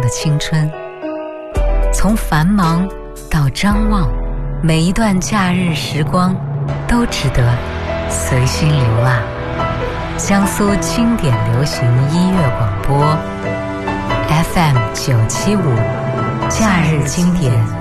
青春。从繁忙到张望，每一段假日时光都值得随心流浪。江苏经典流行音乐广播 FM 975，假日经典